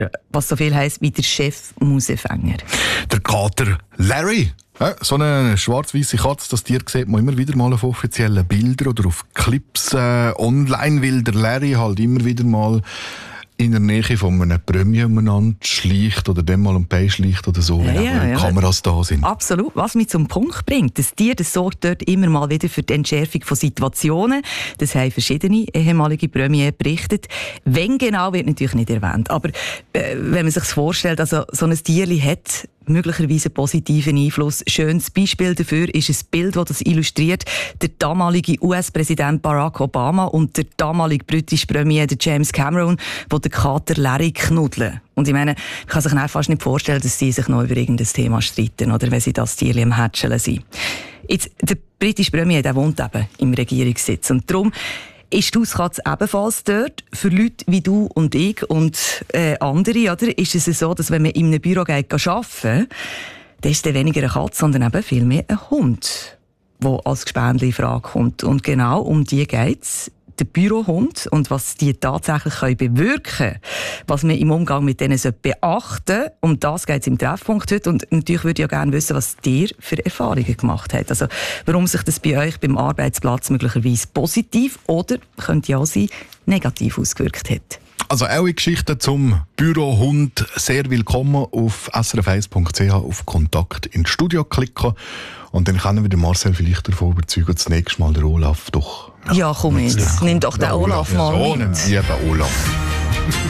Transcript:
was so viel heisst wie der Chef-Mausefänger. Der Kater Larry. Ja, so eine schwarz-weisse Katze, das Tier sieht man immer wieder mal auf offiziellen Bildern oder auf Clips online, weil der Larry halt immer wieder mal in der Nähe von einem Premier umeinander schleicht oder dem mal schleicht oder so, wenn Kameras da sind. Absolut. Was mich zum Punkt bringt, das Tier das sorgt dort immer mal wieder für die Entschärfung von Situationen. Das haben verschiedene ehemalige Premier berichtet. Wenn genau, wird natürlich nicht erwähnt. Aber wenn man sich vorstellt, also so ein Tierli hat möglicherweise einen positiven Einfluss. Schönes Beispiel dafür ist ein Bild, das das illustriert. Der damalige US-Präsident Barack Obama und der damalige britische Premier James Cameron, wo der Kater Larry knuddeln. Und ich meine, ich kann sich fast nicht vorstellen, dass sie sich noch über irgendein Thema streiten oder wenn sie das Tierli am Hätscheln sind. Jetzt, der britische Premier, der wohnt eben im Regierungssitz. Und darum ist die Hauskatze ebenfalls dort? Für Leute wie du und ich und andere, oder? Ist es so, dass wenn man in einem Büro geht arbeiten, dann ist es weniger eine Katze, sondern eben viel mehr ein Hund, der als Gespendli in Frage kommt. Und genau um die geht es. Der Bürohund und was die tatsächlich bewirken können, was man im Umgang mit denen beachten sollte. Um das geht es im Treffpunkt heute. Und natürlich würde ich ja gerne wissen, was ihr für Erfahrungen gemacht habt. Also, warum sich das bei euch beim Arbeitsplatz möglicherweise positiv oder, könnte ja auch sein, negativ ausgewirkt hat. Also eure Geschichten zum Bürohund sehr willkommen auf srf1.ch auf Kontakt ins Studio klicken. Und dann können wir den Marcel vielleicht davon überzeugen, das nächste Mal der Olaf doch... Ja, komm jetzt. Nimm doch den Olaf mal mit. So einen lieben Olaf.